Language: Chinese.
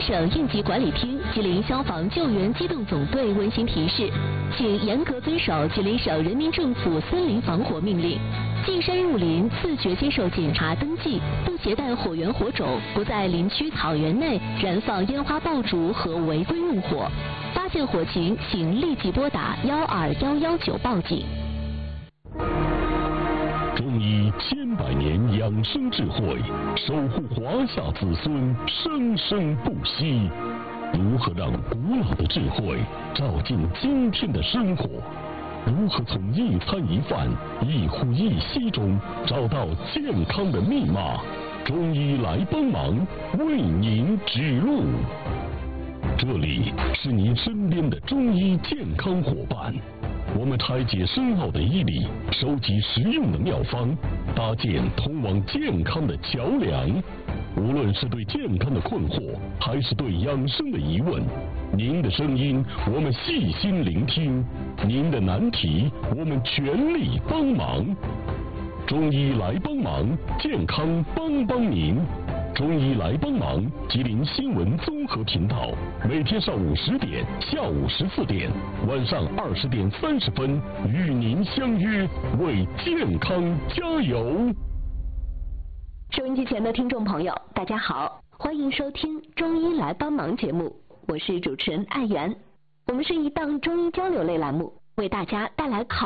省应急管理厅、吉林消防救援机动总队温馨提示，请严格遵守吉林省人民政府森林防火命令。进山入林，自觉接受检查登记，不携带火源火种，不在林区草原内燃放烟花爆竹和违规用火。发现火情，请立即拨打12119报警。 中医千百年养生智慧，守护华夏子孙生生不息。如何让古老的智慧照进今天的生活？如何从一餐一饭、一呼一吸中找到健康的密码？中医来帮忙，为您指路。这里是您身边的中医健康伙伴，我们拆解深奥的医理，收集实用的妙方，搭建通往健康的桥梁。无论是对健康的困惑，还是对养生的疑问，您的声音我们细心聆听，您的难题我们全力帮忙。中医来帮忙，健康帮帮您。中医来帮忙，吉林新闻综合频道，每天上午10点、下午14点、晚上20点30分，与您相约，为健康加油。 收音机前的听众朋友，大家好，欢迎收听《中医来帮忙》节目，我是主持人艾媛。我们是一档中医交流类栏目，为大家带来考